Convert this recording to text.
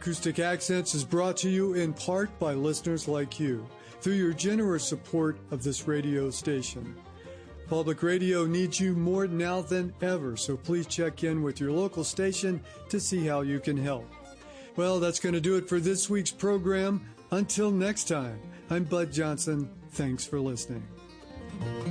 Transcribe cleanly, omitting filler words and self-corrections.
Acoustic Accents is brought to you in part by listeners like you through your generous support of this radio station. Public radio needs you more now than ever, so please check in with your local station to see how you can help. Well, that's going to do it for this week's program. Until next time, I'm Bud Johnson. Thanks for listening.